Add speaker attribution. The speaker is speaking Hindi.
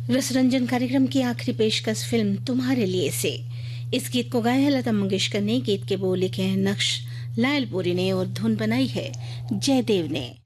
Speaker 1: रसरंजन कार्यक्रम की आखिरी पेशकश फिल्म तुम्हारे लिए से। इस गीत को गाया है लता मंगेशकर ने। गीत के बोल लिखे हैं नक्श लायलपुरी ने और धुन बनाई है जयदेव ने।